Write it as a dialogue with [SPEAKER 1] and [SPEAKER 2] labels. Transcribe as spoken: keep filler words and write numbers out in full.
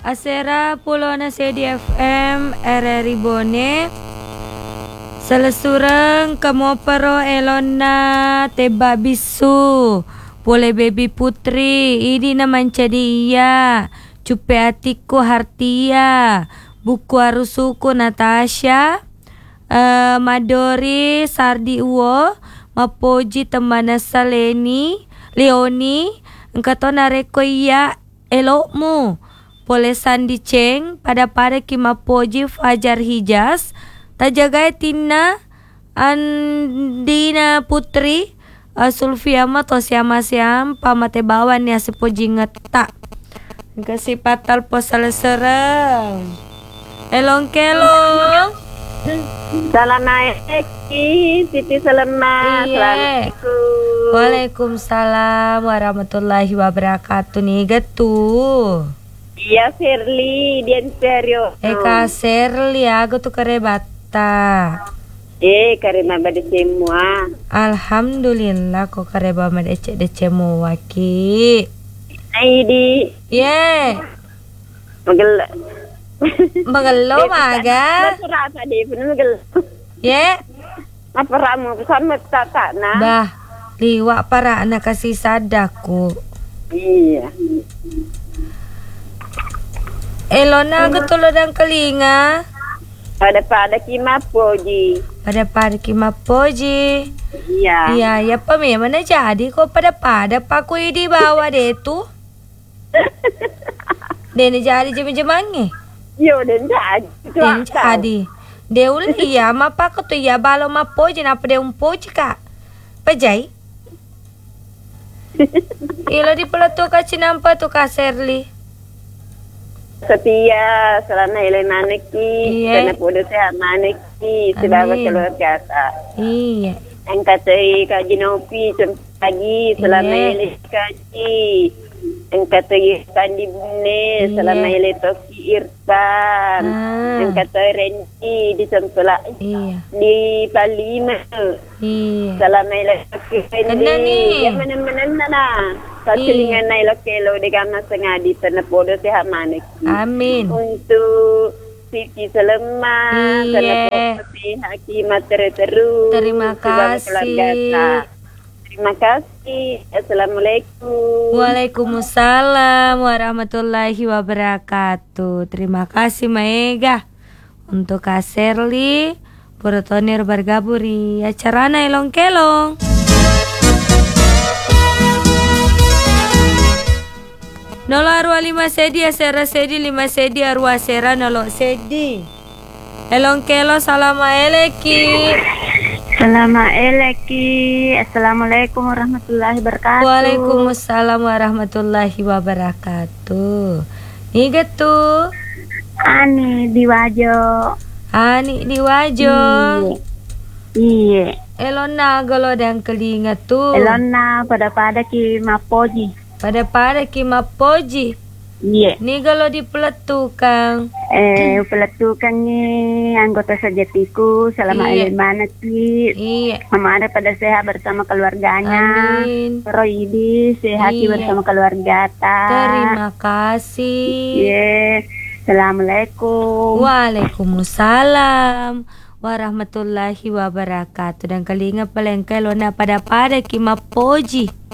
[SPEAKER 1] Asera Pulona Sedi F M R R I Bone Selesureng Kemopero Elona Teba Bisu Pole Baby Putri Ini naman iya Cupe Atiku Hartia Buku Arusuku Natasha uh, Madori Sardi Uwo Mapoji Temana Saleni Leoni Engkatona Reko iya Elokmu Pole Sandi Ceng pada pada Kimapoji Fajar Hijaz Tajagai Tina Andina Putri uh, Sulfiama Tosiama Siam Pamate Bawan ya Sepoji Ngeta Kasih patal posal serang Elong kelong
[SPEAKER 2] Salam Eki Siti Selema. Assalamualaikum.
[SPEAKER 1] Waalaikumsalam warahmatullahi wabarakatuh. Nih getu.
[SPEAKER 2] Iya Serli Dian Serio.
[SPEAKER 1] Eka Serli aku tuh kerebata.
[SPEAKER 2] Eh karena pada semua.
[SPEAKER 1] Alhamdulillah kok kareba madece dece semua ki.
[SPEAKER 2] Aidi.
[SPEAKER 1] Ye.
[SPEAKER 2] Magel.
[SPEAKER 1] Magelo maga.
[SPEAKER 2] Rasa deh bener magel.
[SPEAKER 1] Ye.
[SPEAKER 2] Apa ramu sama tata nah.
[SPEAKER 1] Bah, liwak para anak kasih sadaku.
[SPEAKER 2] Iya.
[SPEAKER 1] Elona getulo dan kelinga.
[SPEAKER 2] Pada pada Kimapoji.
[SPEAKER 1] Pada pada Kimapoji.
[SPEAKER 2] Iya.
[SPEAKER 1] Iya, ya pa mana jadi kok pada pada paku di bawah deh tuh. Dene jadi jema-jemange.
[SPEAKER 2] Yo den jadi.
[SPEAKER 1] Den jadi. Deul iya ma paku tuh ya balo ma poji napa de um poji kak. Pajai. Ilo di peletu ka cinampa tuh Kak Serli.
[SPEAKER 2] Setia selama ile naneki
[SPEAKER 1] Iya.
[SPEAKER 2] karena podo sehat naneki sudah
[SPEAKER 1] Amin.
[SPEAKER 2] keluar biasa.
[SPEAKER 1] Iya.
[SPEAKER 2] Engkatai kaji nopi pagi selama
[SPEAKER 1] Iya.
[SPEAKER 2] ile kaji. Engkatai kandi bune
[SPEAKER 1] Iya.
[SPEAKER 2] selama ile toki irfan.
[SPEAKER 1] Ah.
[SPEAKER 2] Engkatai renci di sempela
[SPEAKER 1] Iya.
[SPEAKER 2] di palima.
[SPEAKER 1] Iya.
[SPEAKER 2] Selama ile toki
[SPEAKER 1] Kena
[SPEAKER 2] rendi.
[SPEAKER 1] nih.
[SPEAKER 2] Ya mana-mana na. Sasilingan na ilo kelo di gamna sengadi tanah podo sehat naneki.
[SPEAKER 1] Amin.
[SPEAKER 2] Untuk Siti Selema,
[SPEAKER 1] Iya.
[SPEAKER 2] karena Putri Hakimat terus.
[SPEAKER 1] Terima kasih.
[SPEAKER 2] Terima kasih. Assalamualaikum.
[SPEAKER 1] Waalaikumsalam warahmatullahi wabarakatuh. Terima kasih Maega. Untuk Kak Serli Porotonir bergaburi acarana elong kelong. Nolo arwa lima sedi asera sedi lima sedi arwa asera nolo sedi. Elong kelo salama eleki.
[SPEAKER 2] Selamat eleki. Assalamualaikum warahmatullahi wabarakatuh.
[SPEAKER 1] Waalaikumsalam warahmatullahi wabarakatuh. Niga tuh.
[SPEAKER 2] Ani di Wajo.
[SPEAKER 1] Ani di Wajo.
[SPEAKER 2] Iya.
[SPEAKER 1] Elona galo dan kelinga tuh.
[SPEAKER 2] Elona pada pada ki Mapoji.
[SPEAKER 1] Pada pada Kimapoji.
[SPEAKER 2] Iya.
[SPEAKER 1] Ni galo dipeletukan.
[SPEAKER 2] Eh, peletukannya anggota sejatiku selama
[SPEAKER 1] Iya.
[SPEAKER 2] ini mana ki.
[SPEAKER 1] Iya.
[SPEAKER 2] Mama ada pada sehat bersama keluarganya.
[SPEAKER 1] Amin.
[SPEAKER 2] Roidi sehat
[SPEAKER 1] Iya.
[SPEAKER 2] bersama keluarga ta.
[SPEAKER 1] Terima kasih.
[SPEAKER 2] Iya. Assalamualaikum.
[SPEAKER 1] Waalaikumsalam warahmatullahi wabarakatuh. Dan kelinga palengke lona pada pada Kimapoji.